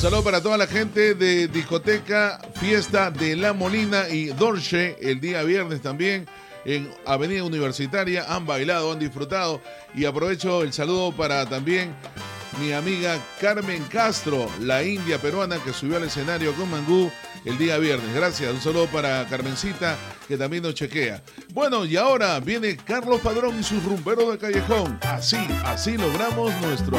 Saludos para toda la gente de discoteca Fiesta de La Molina y Dorche el día viernes también en Avenida Universitaria. Han bailado, han disfrutado y aprovecho el saludo para también mi amiga Carmen Castro, la india peruana que subió al escenario con Mangú el día viernes. Gracias, un saludo para Carmencita que también nos chequea. Bueno, y ahora viene Carlos Padrón y sus rumberos de callejón. Así logramos nuestro